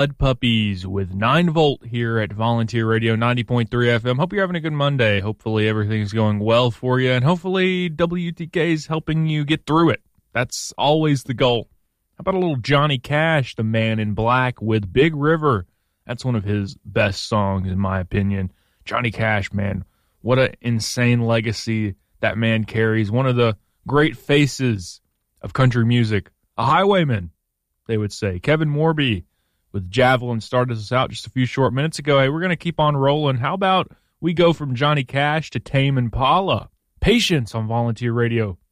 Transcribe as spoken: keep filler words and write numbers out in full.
Mud Puppies with nine volt here at Volunteer Radio ninety point three F M. Hope you're having a good Monday. Hopefully everything's going well for you, and hopefully W T K is helping you get through it. That's always the goal. How about a little Johnny Cash, the Man in Black, with Big River? That's one of his best songs, in my opinion. Johnny Cash, man, what an insane legacy that man carries. One of the great faces of country music. A highwayman, they would say. Kevin Morby with Javelin started us out just a few short minutes ago. Hey, we're going to keep on rolling. How about we go from Johnny Cash to Tame Impala? Patience on Volunteer Radio